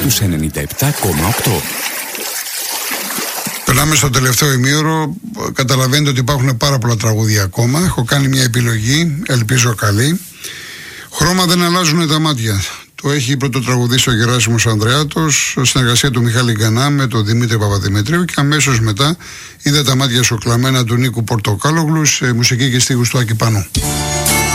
στους 97,8. Περνάμε στο τελευταίο ημίωρο. Καταλαβαίνετε ότι υπάρχουν πάρα πολλά τραγούδια ακόμα. Έχω κάνει μια επιλογή, ελπίζω καλή. Χρώμα δεν αλλάζουν τα μάτια. Το έχει πρωτοτραγουδήσει ο Γεράσιμος Ανδρεάτος, συνεργασία του Μιχάλη Γκανά με τον Δημήτρη Παπαδημητρίου, και αμέσως μετά είδα τα μάτια σου κλαμμένα του Νίκου Πορτοκάλογλου σε μουσική και στίχους του Άκη Πανού.